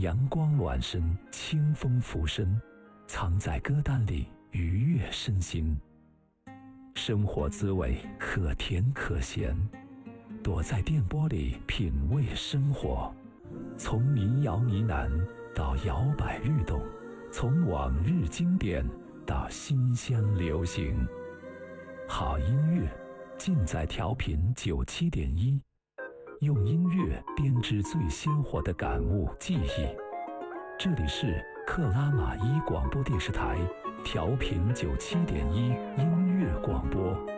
阳光暖身，清风拂身，藏在歌单里愉悦身心。生活滋味可甜可咸，躲在电波里品味生活。从民谣呢喃到摇摆律动，从往日经典到新鲜流行。好音乐尽在调频97.1，用音乐编织最鲜活的感悟记忆。这里是克拉玛依广播电视台调频97.1音乐广播。